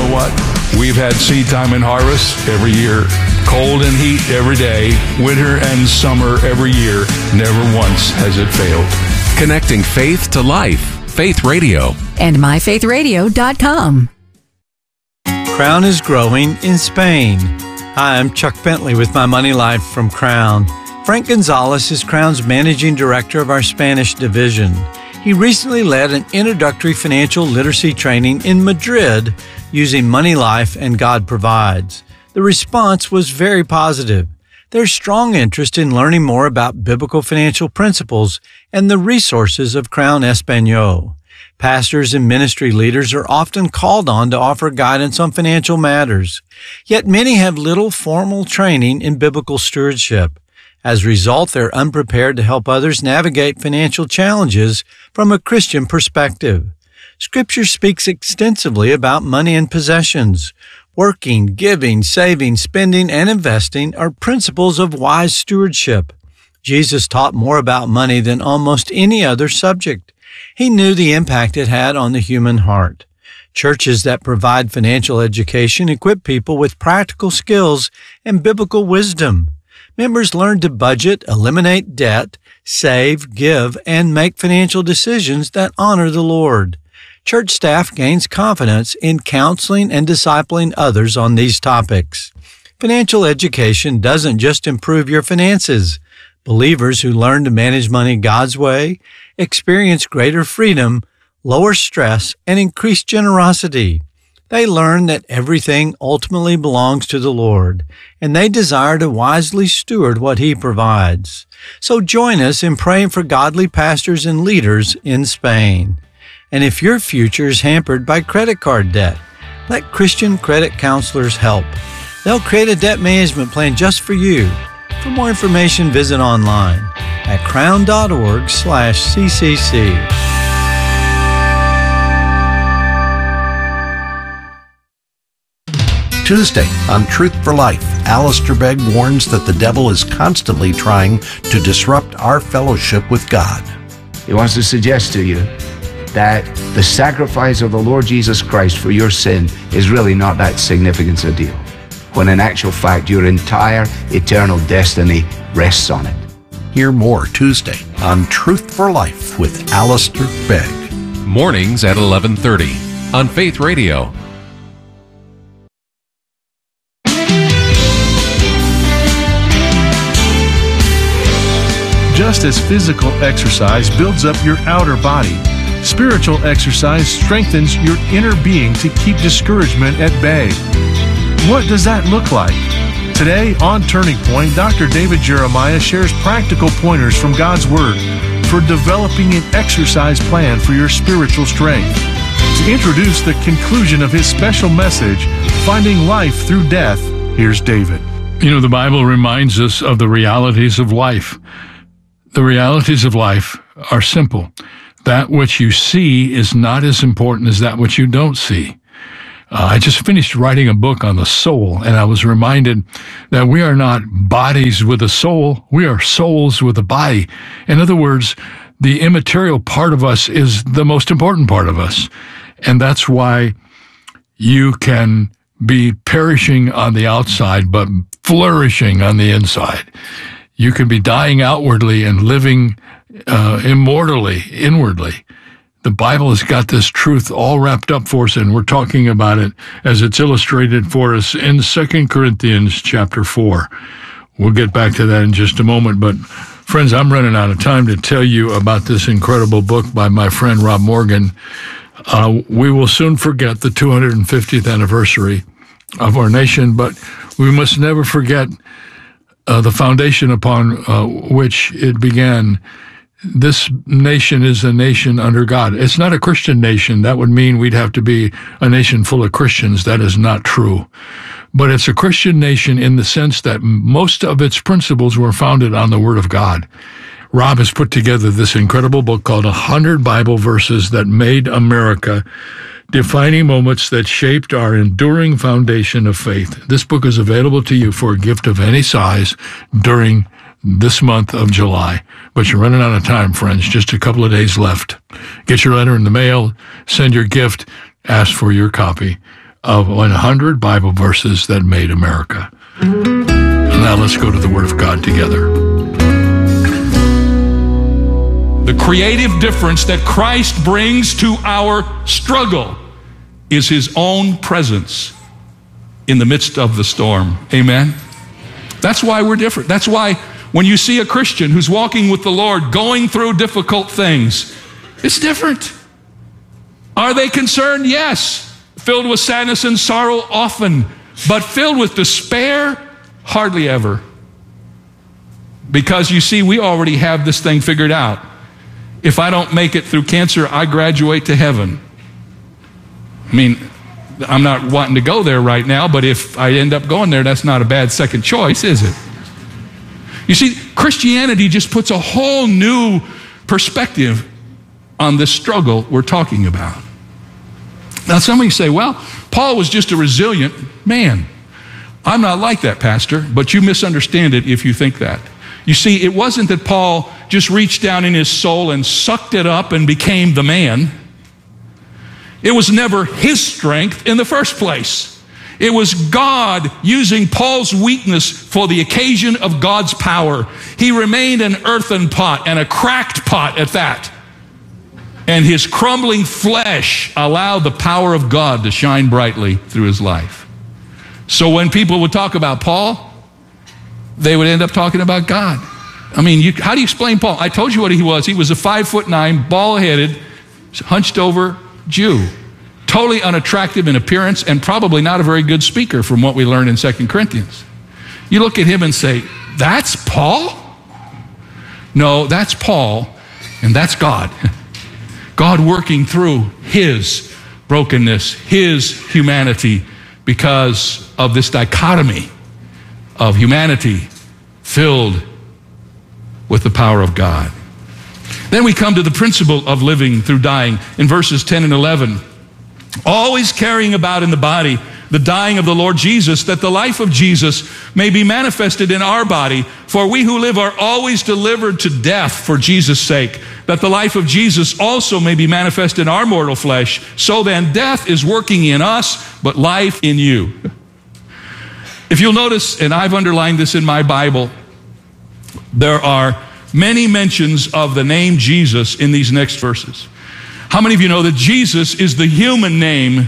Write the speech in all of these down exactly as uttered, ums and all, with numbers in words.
know what? We've had seed time and harvest every year, cold and heat every day, winter and summer every year. Never once has it failed. Connecting faith to life. Faith Radio. And my faith radio dot com. Crown is growing in Spain. Hi, I'm Chuck Bentley with My Money Life from Crown. Frank Gonzalez is Crown's managing director of our Spanish division. He recently led an introductory financial literacy training in Madrid using Money Life and God Provides. The response was very positive. There's strong interest in learning more about biblical financial principles and the resources of Crown Espanol. Pastors and ministry leaders are often called on to offer guidance on financial matters, yet many have little formal training in biblical stewardship. As a result, they're unprepared to help others navigate financial challenges from a Christian perspective. Scripture speaks extensively about money and possessions. Working, giving, saving, spending, and investing are principles of wise stewardship. Jesus taught more about money than almost any other subject. He knew the impact it had on the human heart. Churches that provide financial education equip people with practical skills and biblical wisdom. Members learn to budget, eliminate debt, save, give, and make financial decisions that honor the Lord. Church staff gains confidence in counseling and discipling others on these topics. Financial education doesn't just improve your finances. Believers who learn to manage money God's way experience greater freedom, lower stress, and increased generosity. They learn that everything ultimately belongs to the Lord, and they desire to wisely steward what He provides. So join us in praying for godly pastors and leaders in Spain. And if your future is hampered by credit card debt, let Christian credit counselors help. They'll create a debt management plan just for you. For more information, visit online at crown.org slash ccc. Tuesday on Truth for Life, Alistair Begg warns that the devil is constantly trying to disrupt our fellowship with God. He wants to suggest to you that the sacrifice of the Lord Jesus Christ for your sin is really not that significant a deal, when in actual fact your entire eternal destiny rests on it. Hear more Tuesday on Truth for Life with Alistair Begg. Mornings at eleven thirty on Faith Radio. Just as physical exercise builds up your outer body, spiritual exercise strengthens your inner being to keep discouragement at bay. What does that look like? Today on Turning Point, Doctor David Jeremiah shares practical pointers from God's Word for developing an exercise plan for your spiritual strength. To introduce the conclusion of his special message, Finding Life Through Death, here's David. You know, the Bible reminds us of the realities of life. The realities of life are simple. That which you see is not as important as that which you don't see. Uh, I just finished writing a book on the soul, and I was reminded that we are not bodies with a soul. We are souls with a body. In other words, the immaterial part of us is the most important part of us. And that's why you can be perishing on the outside, but flourishing on the inside. You can be dying outwardly and living uh, immortally, inwardly. The Bible has got this truth all wrapped up for us, and we're talking about it as it's illustrated for us in Second Corinthians chapter four. We'll get back to that in just a moment, but friends, I'm running out of time to tell you about this incredible book by my friend Rob Morgan. Uh, we will soon forget the two hundred fiftieth anniversary of our nation, but we must never forget Uh, the foundation upon uh, which it began. This nation is a nation under God. It's not a Christian nation. That would mean we'd have to be a nation full of Christians. That is not true. But it's a Christian nation in the sense that most of its principles were founded on the Word of God. Rob has put together this incredible book called one hundred Bible Verses That Made America, Defining Moments That Shaped Our Enduring Foundation of Faith. This book is available to you for a gift of any size during this month of July. But you're running out of time, friends. Just a couple of days left. Get your letter in the mail, send your gift, ask for your copy of one hundred Bible verses that made America. Now let's go to the Word of God together. The creative difference that Christ brings to our struggle is his own presence in the midst of the storm. Amen? That's why we're different. That's why when you see a Christian who's walking with the Lord going through difficult things, it's different. Are they concerned? Yes. Filled with sadness and sorrow? Often. But filled with despair? Hardly ever. Because you see, we already have this thing figured out. If I don't make it through cancer, I graduate to heaven. I mean, I'm not wanting to go there right now, but if I end up going there, that's not a bad second choice, is it? You see, Christianity just puts a whole new perspective on this struggle we're talking about. Now, some of you say, well, Paul was just a resilient man. I'm not like that, Pastor, but you misunderstand it if you think that. You see, it wasn't that Paul just reached down in his soul and sucked it up and became the man. It was never his strength in the first place. It was God using Paul's weakness for the occasion of God's power. He remained an earthen pot, and a cracked pot at that. And his crumbling flesh allowed the power of God to shine brightly through his life. So when people would talk about Paul, they would end up talking about God. I mean, you, how do you explain Paul? I told you what he was. He was a five foot nine, bald-headed, hunched over Jew. Totally unattractive in appearance and probably not a very good speaker from what we learned in Second Corinthians. You look at him and say, that's Paul? No, that's Paul, and that's God. God working through his brokenness, his humanity, because of this dichotomy of humanity filled with the power of God. Then we come to the principle of living through dying in verses ten and eleven. Always carrying about in the body the dying of the Lord Jesus, that the life of Jesus may be manifested in our body. For we who live are always delivered to death for Jesus' sake, that the life of Jesus also may be manifest in our mortal flesh. So then death is working in us, but life in you. If you'll notice, and I've underlined this in my Bible, there are many mentions of the name Jesus in these next verses. How many of you know that Jesus is the human name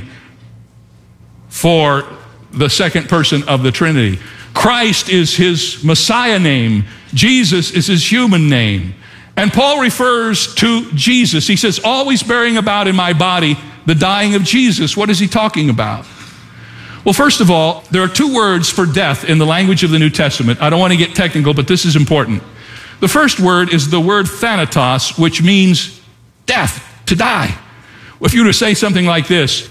for the second person of the Trinity? Christ is his Messiah name. Jesus is his human name. And Paul refers to Jesus. He says, always bearing about in my body the dying of Jesus. What is he talking about? Well, first of all, there are two words for death in the language of the New Testament. I don't want to get technical, but this is important. The first word is the word thanatos, which means death, to die. If you were to say something like this,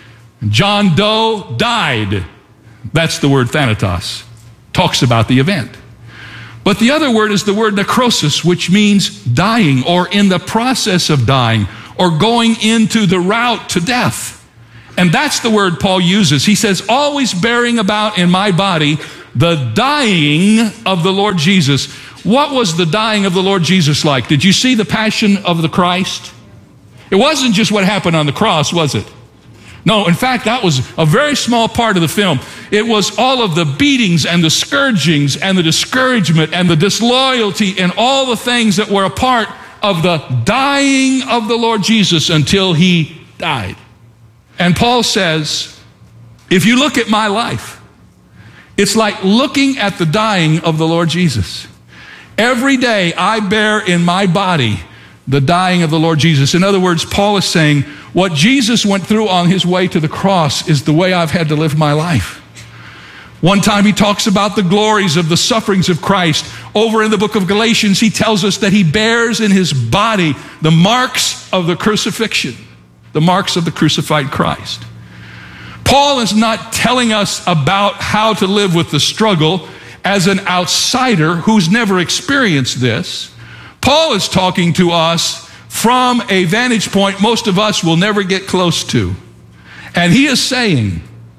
John Doe died, that's the word thanatos. Talks about the event. But the other word is the word necrosis, which means dying or in the process of dying or going into the route to death. And that's the word Paul uses. He says, always bearing about in my body the dying of the Lord Jesus. What was the dying of the Lord Jesus like? Did you see the passion of the Christ? It wasn't just what happened on the cross, was it? No, in fact, that was a very small part of the film. It was all of the beatings and the scourgings and the discouragement and the disloyalty and all the things that were a part of the dying of the Lord Jesus until he died. And Paul says, if you look at my life, it's like looking at the dying of the Lord Jesus. Every day I bear in my body the dying of the Lord Jesus. In other words, Paul is saying, what Jesus went through on his way to the cross is the way I've had to live my life. One time he talks about the glories of the sufferings of Christ. Over in the book of Galatians, he tells us that he bears in his body the marks of the crucifixion, the marks of the crucified Christ. Paul is not telling us about how to live with the struggle as an outsider who's never experienced this. Paul is talking to us from a vantage point most of us will never get close to. And he is saying,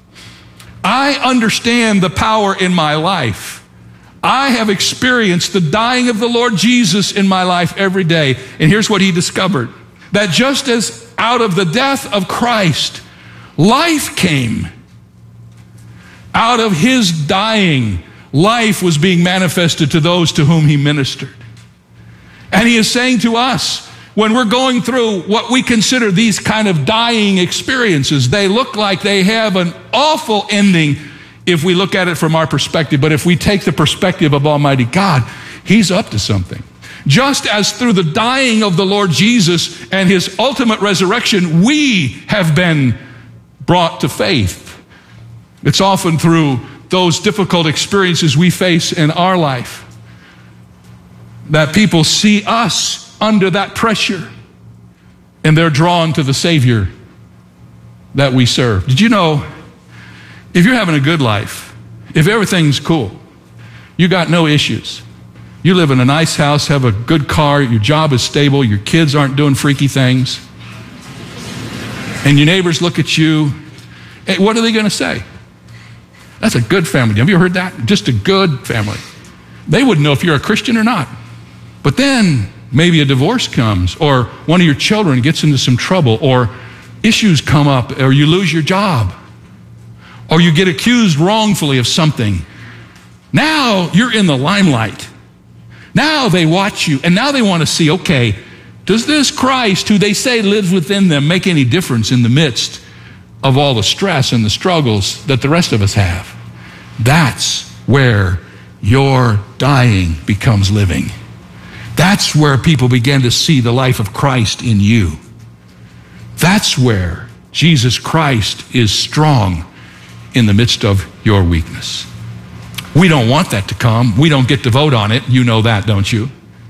I understand the power in my life. I have experienced the dying of the Lord Jesus in my life every day. And here's what he discovered. That just as out of the death of Christ, life came Out of his dying, life was being manifested to those to whom he ministered. And he is saying to us, when we're going through what we consider these kind of dying experiences, they look like they have an awful ending if we look at it from our perspective. But if we take the perspective of Almighty God, he's up to something. Just as through the dying of the Lord Jesus and his ultimate resurrection, we have been brought to faith. It's often through those difficult experiences we face in our life that people see us under that pressure and they're drawn to the Savior that we serve. Did you know, if you're having a good life, if everything's cool, you got no issues, you live in a nice house, have a good car, your job is stable, your kids aren't doing freaky things, and your neighbors look at you, what are they going to say? That's a good family. Have you heard that? Just a good family. They wouldn't know if you're a Christian or not. But then maybe a divorce comes, or one of your children gets into some trouble, or issues come up, or you lose your job, or you get accused wrongfully of something. Now you're in the limelight. Now they watch you, and now they want to see, okay, does this Christ, who they say lives within them, make any difference in the midst of all the stress and the struggles that the rest of us have? That's where your dying becomes living. That's where people begin to see the life of Christ in you. That's where Jesus Christ is strong in the midst of your weakness. We don't want that to come. We don't get to vote on it. You know that, don't you?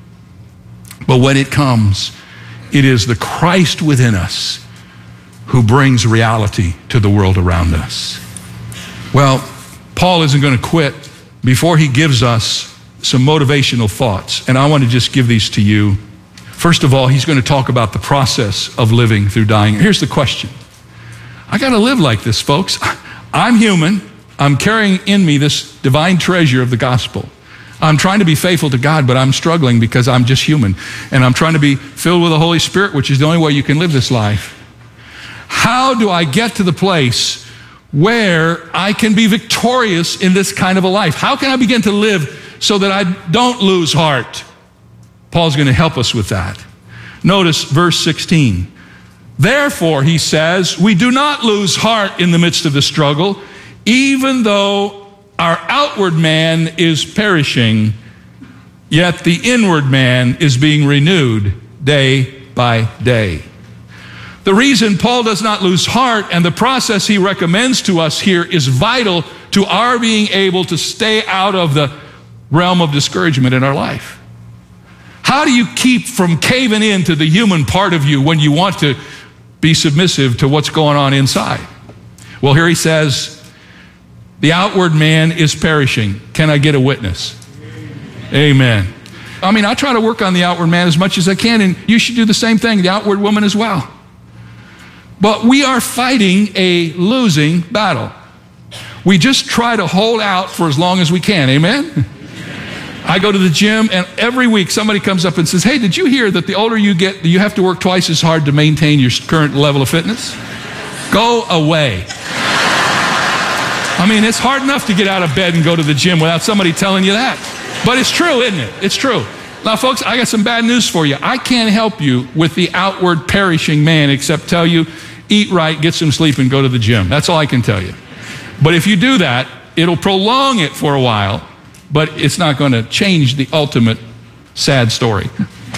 But when it comes, it is the Christ within us who brings reality to the world around us. Well, Paul isn't going to quit before he gives us some motivational thoughts. And I want to just give these to you. First of all, he's going to talk about the process of living through dying. Here's the question. I got to live like this, folks. I'm human. I'm carrying in me this divine treasure of the gospel. I'm trying to be faithful to God, but I'm struggling because I'm just human. And I'm trying to be filled with the Holy Spirit, which is the only way you can live this life. How do I get to the place where I can be victorious in this kind of a life? How can I begin to live so that I don't lose heart? Paul's going to help us with that. Notice verse sixteen. Therefore, he says, we do not lose heart in the midst of the struggle, even though our outward man is perishing, yet the inward man is being renewed day by day. The reason Paul does not lose heart and the process he recommends to us here is vital to our being able to stay out of the realm of discouragement in our life. How do you keep from caving into the human part of you when you want to be submissive to what's going on inside? Well, here he says, the outward man is perishing. Can I get a witness? Amen. I mean, I try to work on the outward man as much as I can, and you should do the same thing, the outward woman as well. But we are fighting a losing battle. We just try to hold out for as long as we can. Amen? I go to the gym, and every week somebody comes up and says, hey, did you hear that the older you get, you have to work twice as hard to maintain your current level of fitness? Go away. I mean, it's hard enough to get out of bed and go to the gym without somebody telling you that. But it's true, isn't it? It's true. Now, folks, I got some bad news for you. I can't help you with the outward perishing man except tell you, eat right, get some sleep, and go to the gym. That's all I can tell you. But if you do that, it'll prolong it for a while, but it's not going to change the ultimate sad story.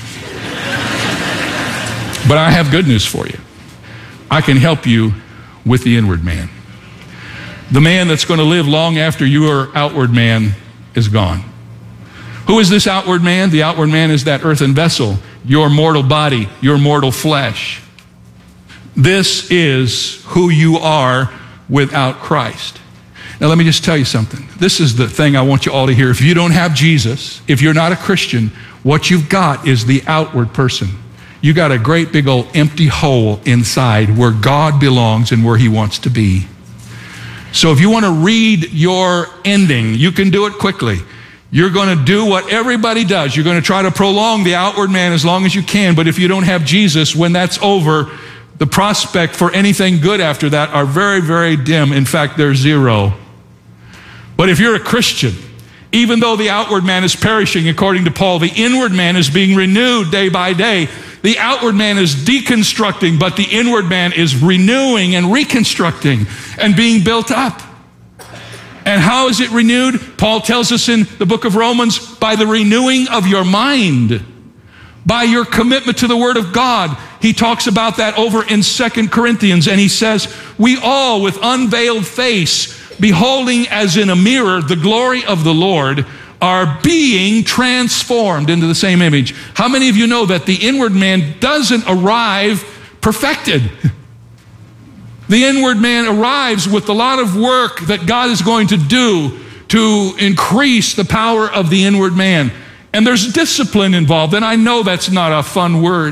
But I have good news for you. I can help you with the inward man. The man that's going to live long after your outward man is gone. Who is this outward man? The outward man is that earthen vessel, your mortal body, your mortal flesh. This is who you are without Christ. Now, let me just tell you something. This is the thing I want you all to hear. If you don't have Jesus, if you're not a Christian, what you've got is the outward person. You got a great big old empty hole inside where God belongs and where he wants to be. So if you want to read your ending, you can do it quickly. You're going to do what everybody does. You're going to try to prolong the outward man as long as you can. But if you don't have Jesus, when that's over, the prospect for anything good after that are very, very dim. In fact, they're zero. But if you're a Christian, even though the outward man is perishing, according to Paul, the inward man is being renewed day by day. The outward man is deconstructing, but the inward man is renewing and reconstructing and being built up. And how is it renewed? Paul tells us in the book of Romans, by the renewing of your mind, by your commitment to the Word of God. He talks about that over in Second Corinthians, and he says, we all with unveiled face, beholding as in a mirror the glory of the Lord, are being transformed into the same image. How many of you know that the inward man doesn't arrive perfected? The inward man arrives with a lot of work that God is going to do to increase the power of the inward man. And there's discipline involved, and I know that's not a fun word.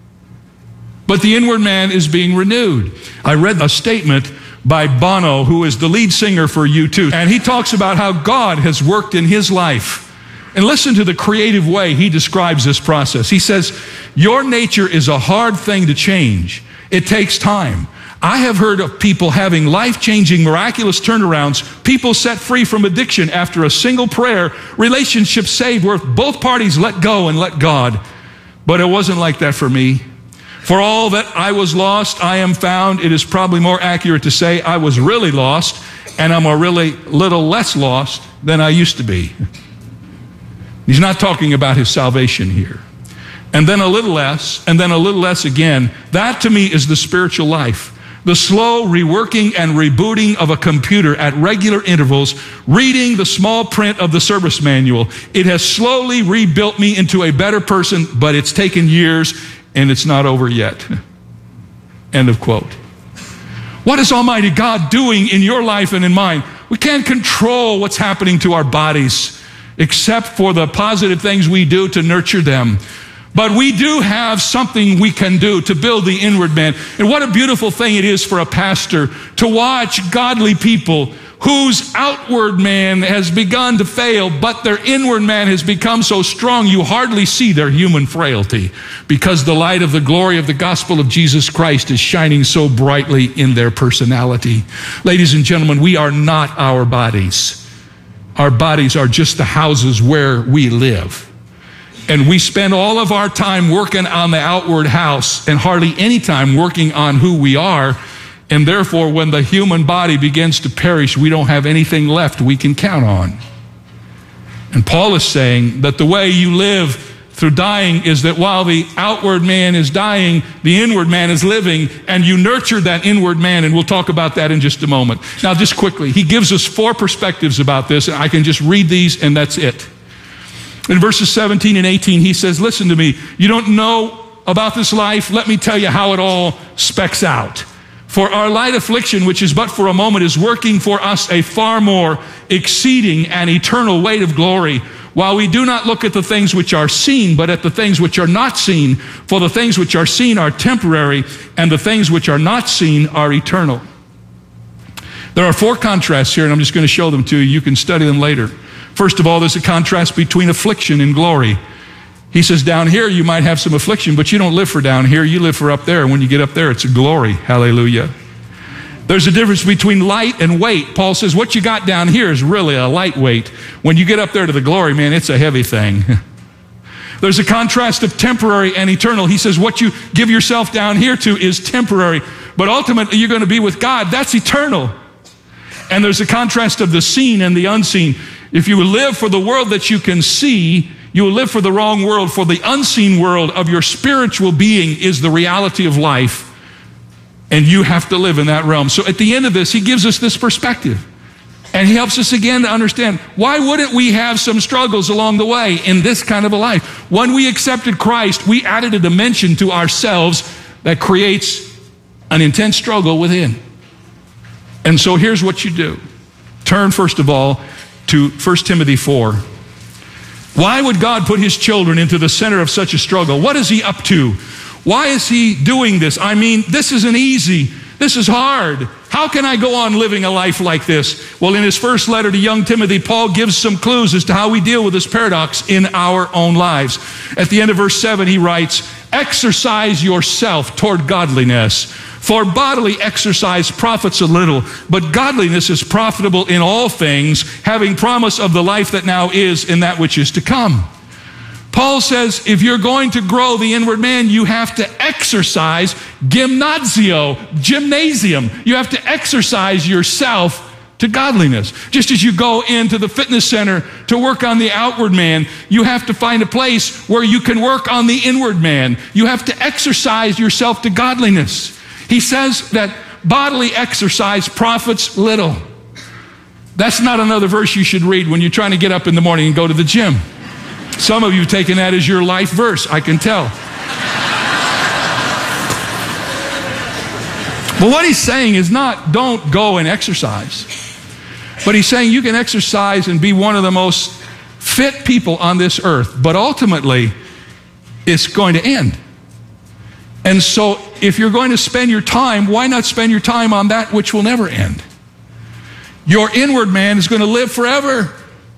But the inward man is being renewed. I read a statement by Bono, who is the lead singer for U two, and he talks about how God has worked in his life. And listen to the creative way he describes this process. He says, your nature is a hard thing to change. It takes time. I have heard of people having life-changing, miraculous turnarounds, people set free from addiction after a single prayer, relationships saved where both parties let go and let God. But it wasn't like that for me. For all that I was lost, I am found. It is probably more accurate to say I was really lost, and I'm a really little less lost than I used to be. He's not talking about his salvation here. And then a little less, and then a little less again. That to me is the spiritual life. The slow reworking and rebooting of a computer at regular intervals, reading the small print of the service manual. It has slowly rebuilt me into a better person, but it's taken years, and it's not over yet. End of quote. What is Almighty God doing in your life and in mine? We can't control what's happening to our bodies, except for the positive things we do to nurture them. But we do have something we can do to build the inward man. And what a beautiful thing it is for a pastor to watch godly people whose outward man has begun to fail, but their inward man has become so strong you hardly see their human frailty, because the light of the glory of the gospel of Jesus Christ is shining so brightly in their personality. Ladies and gentlemen, we are not our bodies. Our bodies are just the houses where we live. And we spend all of our time working on the outward house and hardly any time working on who we are. And therefore, when the human body begins to perish, we don't have anything left we can count on. And Paul is saying that the way you live through dying is that while the outward man is dying, the inward man is living, and you nurture that inward man, and we'll talk about that in just a moment. Now, just quickly, he gives us four perspectives about this, and I can just read these, and that's it. In verses seventeen and eighteen, he says, listen to me, you don't know about this life? Let me tell you how it all specs out. For our light affliction, which is but for a moment, is working for us a far more exceeding and eternal weight of glory, while we do not look at the things which are seen, but at the things which are not seen. For the things which are seen are temporary, and the things which are not seen are eternal. There are four contrasts here, and I'm just going to show them to you. You can study them later. First of all, there's a contrast between affliction and glory. He says down here you might have some affliction, but you don't live for down here, you live for up there. When you get up there, it's a glory. Hallelujah. There's a difference between light and weight. Paul says what you got down here is really a lightweight. When you get up there to the glory, man, it's a heavy thing. There's a contrast of temporary and eternal. He says what you give yourself down here to is temporary, but ultimately you're going to be with God. That's eternal. And there's a contrast of the seen and the unseen. If you live for the world that you can see, you will live for the wrong world. For the unseen world of your spiritual being is the reality of life, and you have to live in that realm. So at the end of this, he gives us this perspective, and he helps us again to understand, why wouldn't we have some struggles along the way in this kind of a life? When we accepted Christ, we added a dimension to ourselves that creates an intense struggle within. And so here's what you do. Turn, first of all, to First Timothy four. Why would God put his children into the center of such a struggle? What is he up to? Why is he doing this? I mean, this isn't easy. This is hard. How can I go on living a life like this? Well, in his first letter to young Timothy, Paul gives some clues as to how we deal with this paradox in our own lives. At the end of verse seven, he writes, exercise yourself toward godliness. For bodily exercise profits a little, but godliness is profitable in all things, having promise of the life that now is in that which is to come. Paul says if you're going to grow the inward man, you have to exercise gymnasio, gymnasium. You have to exercise yourself to godliness. Just as you go into the fitness center to work on the outward man, you have to find a place where you can work on the inward man. You have to exercise yourself to godliness. He says that bodily exercise profits little. That's not another verse you should read when you're trying to get up in the morning and go to the gym. Some of you have taken that as your life verse, I can tell. But what he's saying is not don't go and exercise. But he's saying you can exercise and be one of the most fit people on this earth, but ultimately it's going to end. And so if you're going to spend your time, why not spend your time on that which will never end? Your inward man is going to live forever.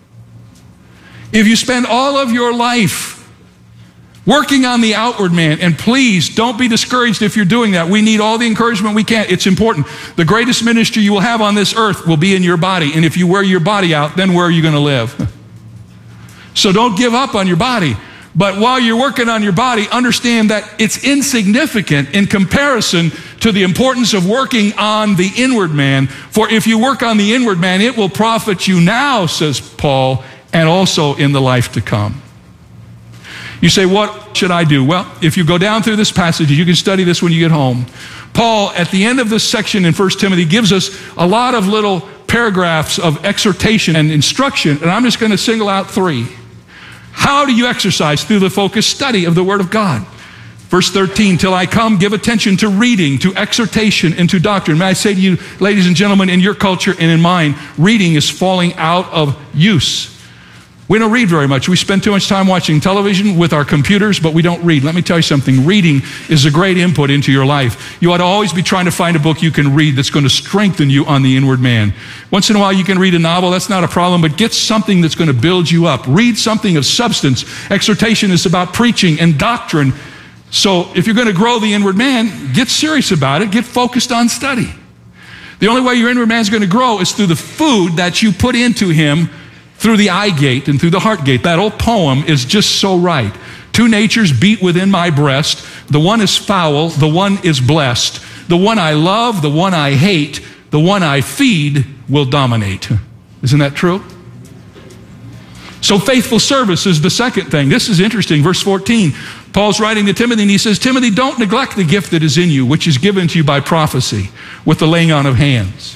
If you spend all of your life working on the outward man, and please don't be discouraged if you're doing that. We need all the encouragement we can. It's important. The greatest ministry you will have on this earth will be in your body. And if you wear your body out, then where are you going to live? So don't give up on your body. But while you're working on your body, understand that it's insignificant in comparison to the importance of working on the inward man. For if you work on the inward man, it will profit you now, says Paul, and also in the life to come. You say, what should I do? Well, if you go down through this passage, you can study this when you get home. Paul, at the end of this section in First Timothy, gives us a lot of little paragraphs of exhortation and instruction, and I'm just going to single out three. How do you exercise? Through the focused study of the Word of God. Verse thirteen, till I come, give attention to reading, to exhortation, and to doctrine. May I say to you, ladies and gentlemen, in your culture and in mine, reading is falling out of use. We don't read very much. We spend too much time watching television with our computers, but we don't read. Let me tell you something. Reading is a great input into your life. You ought to always be trying to find a book you can read that's going to strengthen you on the inward man. Once in a while you can read a novel. That's not a problem, but get something that's going to build you up. Read something of substance. Exhortation is about preaching and doctrine. So if you're going to grow the inward man, get serious about it. Get focused on study. The only way your inward man is going to grow is through the food that you put into him through the eye gate and through the heart gate. That old poem is just so right. Two natures beat within my breast. The one is foul, the one is blessed. The one I love, the one I hate, the one I feed will dominate. Isn't that true? So faithful service is the second thing. This is interesting. Verse fourteen, Paul's writing to Timothy and he says, Timothy, don't neglect the gift that is in you, which is given to you by prophecy with the laying on of hands.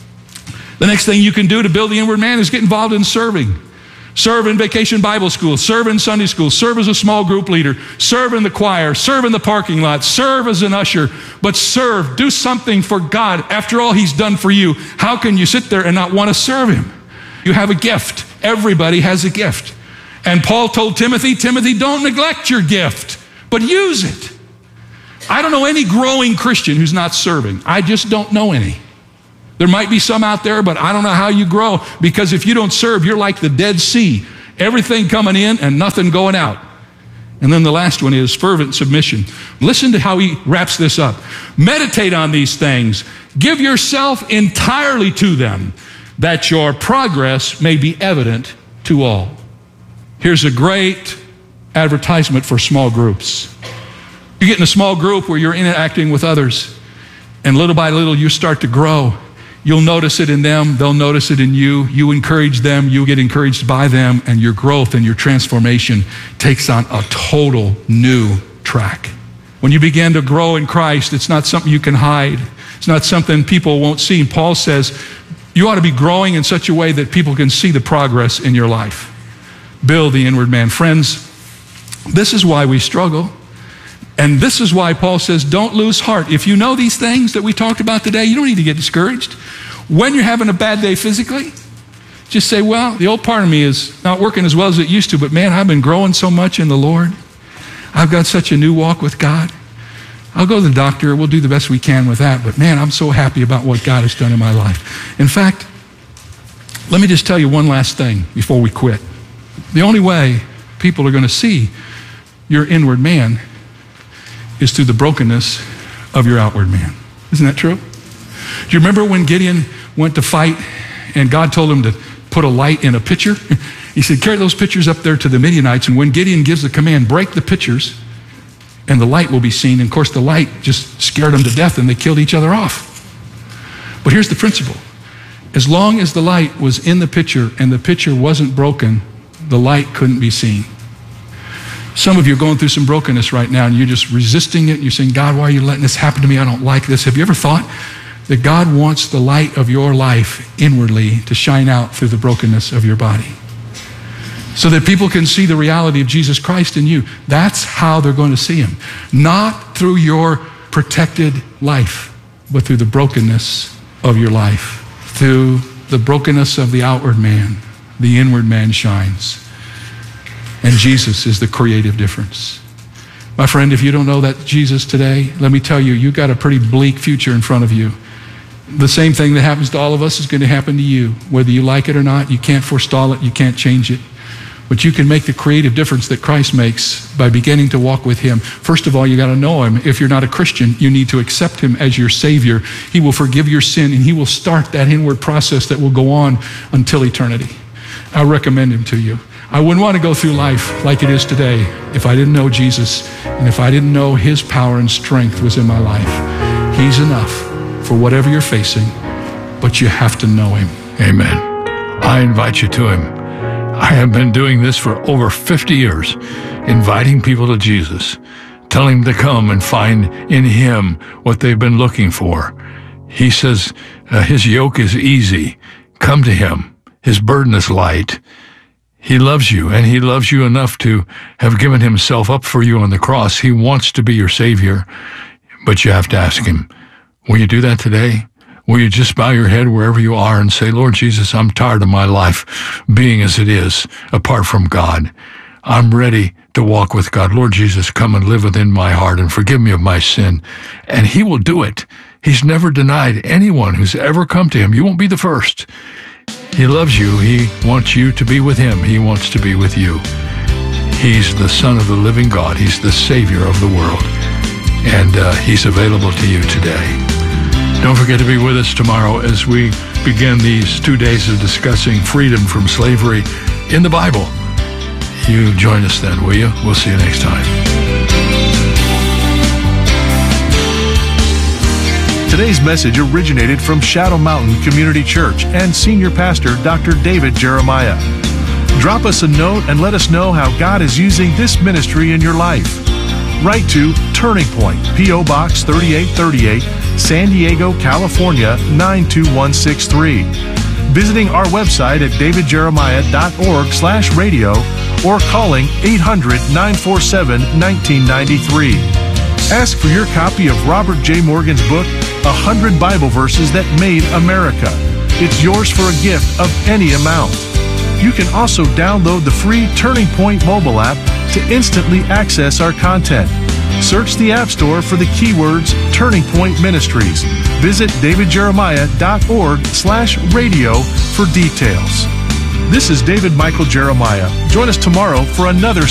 The next thing you can do to build the inward man is get involved in serving. Serve in Vacation Bible School, serve in Sunday school, serve as a small group leader, serve in the choir, serve in the parking lot, serve as an usher, but serve, do something for God. After all he's done for you, how can you sit there and not want to serve him? You have a gift. Everybody has a gift. And Paul told Timothy, Timothy, don't neglect your gift, but use it. I don't know any growing Christian who's not serving. I just don't know any. There might be some out there, but I don't know how you grow, because if you don't serve, you're like the Dead Sea. Everything coming in and nothing going out. And then the last one is fervent submission. Listen to how he wraps this up. Meditate on these things. Give yourself entirely to them, that your progress may be evident to all. Here's a great advertisement for small groups. You get in a small group where you're interacting with others, and little by little you start to grow. You'll notice it in them, they'll notice it in you. You encourage them, you get encouraged by them, and your growth and your transformation takes on a total new track. When you begin to grow in Christ, it's not something you can hide. It's not something people won't see. Paul says you ought to be growing in such a way that people can see the progress in your life. Build the inward man. Friends, this is why we struggle. And this is why Paul says, don't lose heart. If you know these things that we talked about today, you don't need to get discouraged. When you're having a bad day physically, just say, well, the old part of me is not working as well as it used to, but man, I've been growing so much in the Lord. I've got such a new walk with God. I'll go to the doctor. We'll do the best we can with that. But man, I'm so happy about what God has done in my life. In fact, let me just tell you one last thing before we quit. The only way people are going to see your inward man is through the brokenness of your outward man. Isn't that true? Do you remember when Gideon went to fight and God told him to put a light in a pitcher? He said, carry those pitchers up there to the Midianites, and when Gideon gives the command, break the pitchers, and the light will be seen. And of course, the light just scared them to death, and they killed each other off. But here's the principle. As long as the light was in the pitcher and the pitcher wasn't broken, the light couldn't be seen. Some of you are going through some brokenness right now, and you're just resisting it, and you're saying, God, why are you letting this happen to me? I don't like this. Have you ever thought that God wants the light of your life inwardly to shine out through the brokenness of your body, so that people can see the reality of Jesus Christ in you? That's how they're going to see him. Not through your protected life, but through the brokenness of your life. Through the brokenness of the outward man, the inward man shines. And Jesus is the creative difference. My friend, if you don't know that Jesus today, let me tell you, you've got a pretty bleak future in front of you. The same thing that happens to all of us is going to happen to you. Whether you like it or not, you can't forestall it, you can't change it. But you can make the creative difference that Christ makes by beginning to walk with him. First of all, you got to know him. If you're not a Christian, you need to accept him as your Savior. He will forgive your sin, and he will start that inward process that will go on until eternity. I recommend him to you. I wouldn't want to go through life like it is today if I didn't know Jesus, and if I didn't know his power and strength was in my life. He's enough for whatever you're facing, but you have to know him. Amen. I invite you to him. I have been doing this for over fifty years, inviting people to Jesus, telling them to come and find in him what they've been looking for. He says uh, his yoke is easy. Come to him. His burden is light. He loves you, and he loves you enough to have given himself up for you on the cross. He wants to be your Savior, but you have to ask him, will you do that today? Will you just bow your head wherever you are and say, Lord Jesus, I'm tired of my life being as it is apart from God. I'm ready to walk with God. Lord Jesus, come and live within my heart and forgive me of my sin. And he will do it. He's never denied anyone who's ever come to him. You won't be the first. He loves you. He wants you to be with him. He wants to be with you. He's the Son of the living God. He's the Savior of the world. And uh, he's available to you today. Don't forget to be with us tomorrow as we begin these two days of discussing freedom from slavery in the Bible. You join us then, will you? We'll see you next time. Today's message originated from Shadow Mountain Community Church and Senior Pastor Doctor David Jeremiah. Drop us a note and let us know how God is using this ministry in your life. Write to Turning Point, P O Box thirty-eight thirty-eight, San Diego, California, nine two one six three. Visiting our website at davidjeremiah.org slash radio or calling eight hundred, nine four seven, one nine nine three. Ask for your copy of Robert J. Morgan's book, one hundred Bible Verses That Made America. It's yours for a gift of any amount. You can also download the free Turning Point mobile app to instantly access our content. Search the App Store for the keywords Turning Point Ministries. Visit davidjeremiah.org slash radio for details. This is David Michael Jeremiah. Join us tomorrow for another